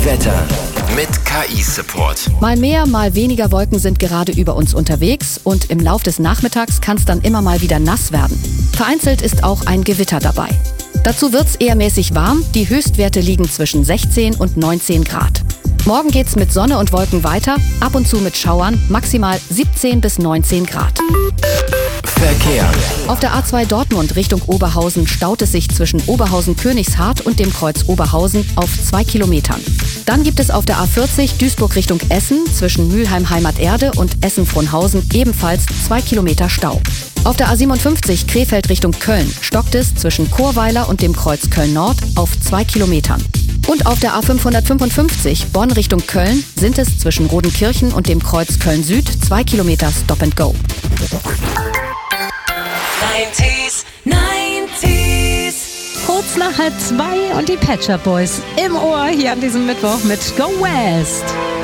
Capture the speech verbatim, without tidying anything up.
Wetter mit K I-Support. Mal mehr, mal weniger Wolken sind gerade über uns unterwegs und im Lauf des Nachmittags kann es dann immer mal wieder nass werden. Vereinzelt ist auch ein Gewitter dabei. Dazu wird's eher mäßig warm, die Höchstwerte liegen zwischen sechzehn und neunzehn Grad. Morgen geht's mit Sonne und Wolken weiter, ab und zu mit Schauern, maximal siebzehn bis neunzehn Grad. Verkehr. Auf der A zwei Dortmund Richtung Oberhausen staut es sich zwischen Oberhausen-Königshardt und dem Kreuz Oberhausen auf zwei Kilometern. Dann gibt es auf der A vierzig Duisburg Richtung Essen zwischen Mülheim-Heimaterde und Essen-Frohnhausen ebenfalls zwei Kilometer Stau. Auf der A siebenundfünfzig Krefeld Richtung Köln stockt es zwischen Chorweiler und dem Kreuz Köln-Nord auf zwei Kilometern. Und auf der A fünfhundertfünfundfünfzig Bonn Richtung Köln sind es zwischen Rodenkirchen und dem Kreuz Köln-Süd zwei Kilometer Stop and Go. neunziger, neunziger. Kurz nach halb zwei und die Pet Shop Boys im Ohr hier an diesem Mittwoch mit Go West.